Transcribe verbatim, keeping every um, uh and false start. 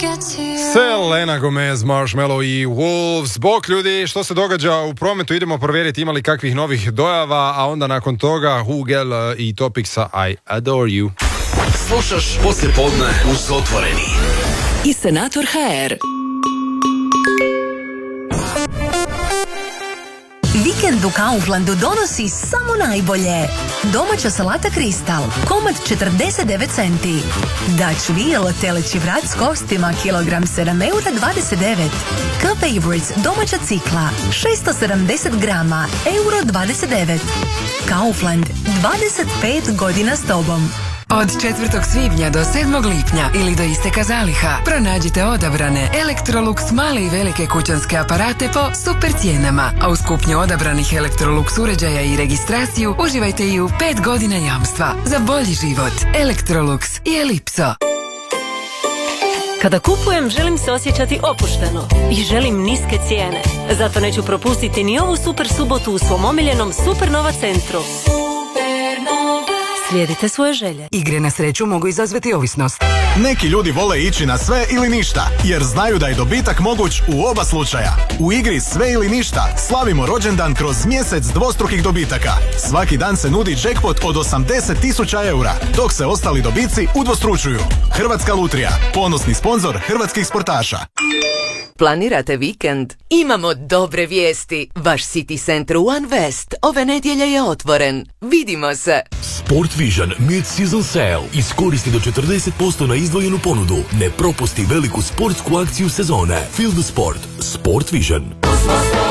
Selena Gomez, Marshmello i Wolves. Bok ljudi, što se događa u prometu? Idemo provjeriti ima li kakvih novih dojava, a onda nakon toga Hugel i Topicsa I Adore You. Slušaš poslijepodne uz Otvoreni i Senator ha er. Vikend u Kauflandu donosi samo najbolje. Domaća salata Kristal, komad četrdeset devet centi. Dutch Wheel, teleći vrat s kostima, kilogram sedam eura dvadeset devet. K Favorites, domaća cikla, šesto sedamdeset grama, euro dvadeset devet. Kaufland, dvadeset pet godina s tobom. Od četvrtog svibnja do sedmog lipnja ili do isteka zaliha pronađite odabrane Electrolux male i velike kućanske aparate po super cijenama, a uz kupnju odabranih Electrolux uređaja i registraciju uživajte i u pet godina jamstva za bolji život. Electrolux i Elipso. Kada kupujem, želim se osjećati opušteno i želim niske cijene. Zato neću propustiti ni ovu super subotu u svom omiljenom Supernova centru. Slijedite svoje želje. Igre na sreću mogu izazvati ovisnost. Neki ljudi vole ići na sve ili ništa, jer znaju da je dobitak moguć u oba slučaja. U igri Sve ili ništa slavimo rođendan kroz mjesec dvostrukih dobitaka. Svaki dan se nudi jackpot od osamdeset tisuća eura, dok se ostali dobici udvostručuju. Hrvatska lutrija, ponosni sponzor hrvatskih sportaša. Planirate vikend? Imamo dobre vijesti. Vaš City Center One West ove nedjelje je otvoren. Vidimo se! Sport Vision Mid-Season Sale. Iskoristi do četrdeset posto na izdvojenu ponudu. Ne propusti veliku sportsku akciju sezone. Feel the sport. Sport Vision.